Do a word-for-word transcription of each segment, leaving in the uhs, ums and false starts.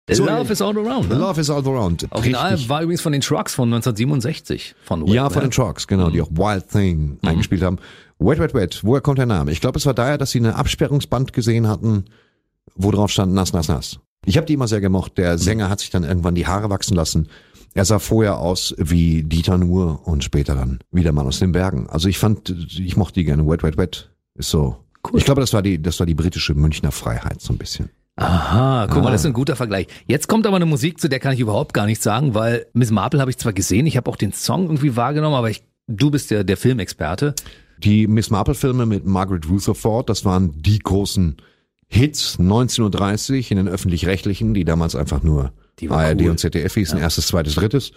So, Love is all around. Ne? Love is all around. Original war übrigens von den Trucks von neunzehnhundertsiebenundsechzig. Von ja, von den Trucks, genau, die auch Wild Thing mhm. eingespielt haben. Wet, Wet, Wet, woher kommt der Name? Ich glaube, es war daher, dass sie eine Absperrungsband gesehen hatten, wo drauf stand Nass, Nass, Nass. Ich habe die immer sehr gemocht. Der Sänger hat sich dann irgendwann die Haare wachsen lassen. Er sah vorher aus wie Dieter Nuhr und später dann wie der Mann aus den Bergen. Also ich fand, ich mochte die gerne. Wet, Wet, Wet ist so. Cool. Ich glaube, das war die, das war die britische Münchner Freiheit so ein bisschen. Aha, guck ah. mal, das ist ein guter Vergleich. Jetzt kommt aber eine Musik, zu der kann ich überhaupt gar nichts sagen, weil Miss Marple habe ich zwar gesehen, ich habe auch den Song irgendwie wahrgenommen, aber ich, du bist der, der Filmexperte. Die Miss Marple-Filme mit Margaret Rutherford, das waren die großen Hits neunzehnhundertdreißig in den Öffentlich-Rechtlichen, die damals einfach nur A R D cool. und Z D F hießen, ja. erstes, zweites, drittes.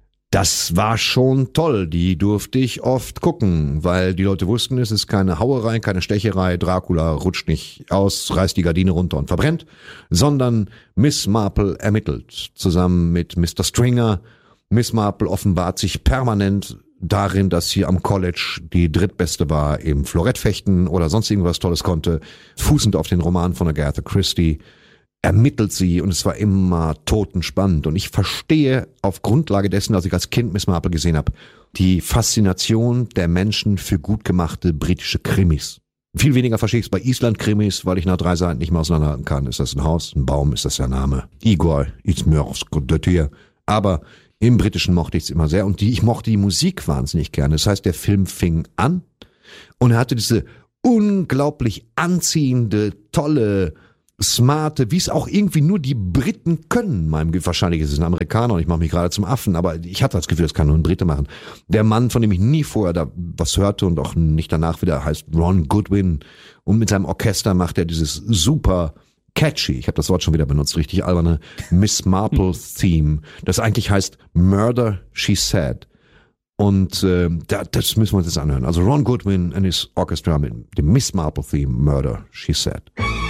Das war schon toll, die durfte ich oft gucken, weil die Leute wussten, es ist keine Hauerei, keine Stecherei, Dracula rutscht nicht aus, reißt die Gardine runter und verbrennt, sondern Miss Marple ermittelt, zusammen mit Mister Stringer. Miss Marple offenbart sich permanent darin, dass sie am College die drittbeste war im Florettfechten oder sonst irgendwas Tolles konnte, fußend auf den Roman von Agatha Christie. Ermittelt sie und es war immer totenspannend. Und ich verstehe auf Grundlage dessen, als ich als Kind Miss Marple gesehen habe, die Faszination der Menschen für gut gemachte britische Krimis. Viel weniger verstehe ich es bei Island-Krimis, weil ich nach drei Seiten nicht mehr auseinanderhalten kann. Ist das ein Haus, ein Baum, ist das der Name? Igor Izmyrskod. Aber im Britischen mochte ich es immer sehr und die, ich mochte die Musik wahnsinnig gerne. Das heißt, der Film fing an und er hatte diese unglaublich anziehende, tolle, smarte, wie es auch irgendwie nur die Briten können. Meinem, wahrscheinlich ist es ein Amerikaner und ich mache mich gerade zum Affen, aber ich hatte das Gefühl, das kann nur ein Brite machen. Der Mann, von dem ich nie vorher da was hörte und auch nicht danach wieder, heißt Ron Goodwin und mit seinem Orchester macht er dieses super catchy, ich habe das Wort schon wieder benutzt, richtig alberne Miss Marple Theme, das eigentlich heißt Murder, She Said. Und äh, da, das müssen wir uns jetzt anhören. Also Ron Goodwin and his Orchestra mit dem Miss Marple Theme, Murder, She Said.